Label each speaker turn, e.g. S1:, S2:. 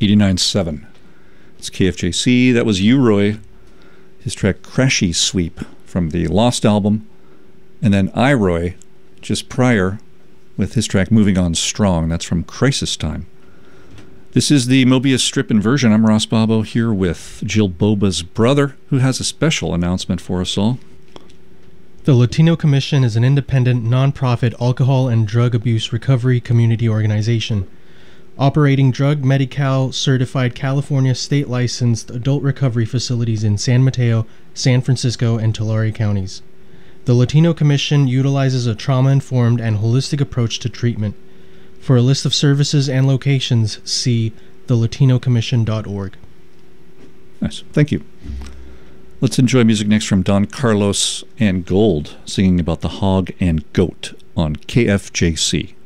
S1: 89.7. It's KFJC. That was U-Roy, his track Crashy Sweep from the Lost album. And then I-Roy, just prior, with his track Moving On Strong. That's from Crisis Time. This is the Mobius Strip Inversion. I'm Ross Bobo here with Jill Boba's brother, who has a special announcement for us all.
S2: The Latino Commission is an independent, nonprofit alcohol and drug abuse recovery community organization, operating drug Medi-Cal certified California state licensed adult recovery facilities in San Mateo, San Francisco, and Tulare counties. The Latino Commission utilizes a trauma-informed and holistic approach to treatment. For a list of services and locations, see thelatinocommission.org.
S1: Nice. Thank you. Let's enjoy music next from Don Carlos and Gold, singing about the hog and goat on KFJC.